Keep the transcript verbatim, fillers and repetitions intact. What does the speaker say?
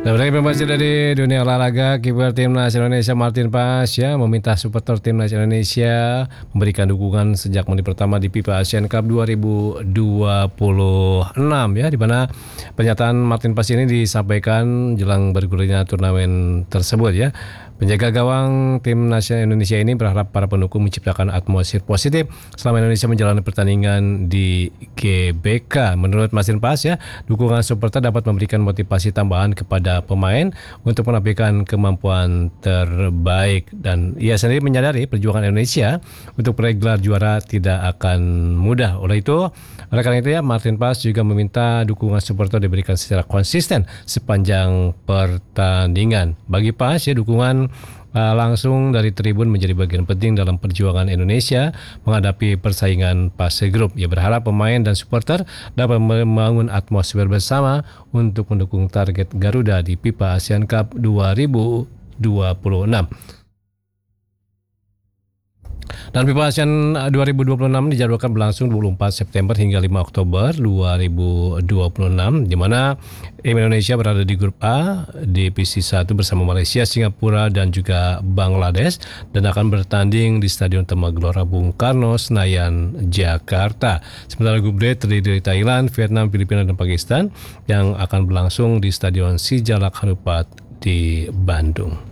Dan berikut informasi dari dunia olahraga, kiper timnas Indonesia Martin Paes ya meminta supporter timnas Indonesia memberikan dukungan sejak menit pertama di FIFA Asian Cup dua ribu dua puluh enam ya, di mana pernyataan Martin Paes ini disampaikan jelang bergulirnya turnamen tersebut ya. Penjaga gawang tim nasional Indonesia ini berharap para pendukung menciptakan atmosfer positif selama Indonesia menjalani pertandingan di G B K. Menurut Martin Paes ya, dukungan supporter dapat memberikan motivasi tambahan kepada pemain untuk menampilkan kemampuan terbaik, dan ia sendiri menyadari perjuangan Indonesia untuk meraih gelar juara tidak akan mudah. Oleh itu, oleh karena itu ya, Martin Paes juga meminta dukungan supporter diberikan secara konsisten sepanjang pertandingan. Bagi Paes ya, dukungan Uh, langsung dari tribun menjadi bagian penting dalam perjuangan Indonesia menghadapi persaingan fase grup. Ia berharap pemain dan supporter dapat membangun atmosfer bersama untuk mendukung target Garuda di FIFA Asian Cup dua ribu dua puluh enam. Dan FIFA Asian dua ribu dua puluh enam dijadwalkan berlangsung dua puluh empat September hingga lima Oktober dua ribu dua puluh enam, di mana Indonesia berada di grup A, divisi satu bersama Malaysia, Singapura dan juga Bangladesh, dan akan bertanding di Stadion Temagelora Bung Karno, Senayan, Jakarta. Sementara grup D terdiri dari Thailand, Vietnam, Filipina dan Pakistan yang akan berlangsung di Stadion Sijalak Harupat di Bandung.